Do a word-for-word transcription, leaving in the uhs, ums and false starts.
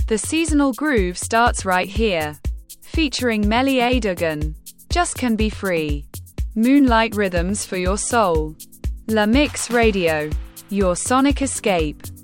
The seasonal groove starts right here. Featuring Melly Adogan. Just can be free. Moonlight rhythms for your soul. La Mix Radio. Your sonic escape.